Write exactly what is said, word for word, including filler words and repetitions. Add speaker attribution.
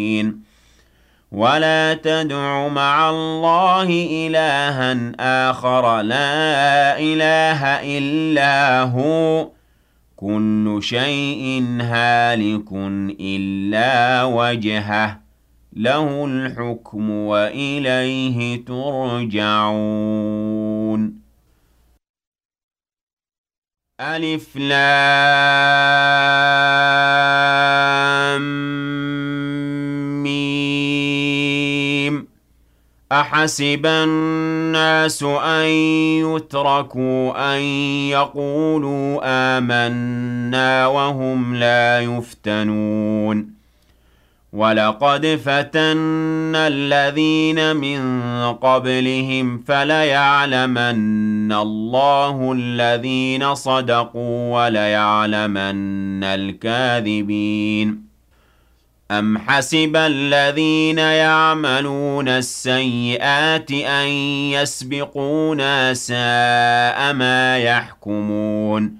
Speaker 1: ولا تدع مع الله إلها آخر لا إله إلا هو كل شيء هالك إلا وجهه له الحكم وإليه ترجعون. ألف لام ميم أحسب الناس أن يتركوا أن يقولوا آمنا وهم لا يفتنون ولقد فتنا الذين من قبلهم فليعلمن الله الذين صدقوا وليعلمن الكاذبين. أم حسب الذين يعملون السيئات أن يسبقونا ساء ما يحكمون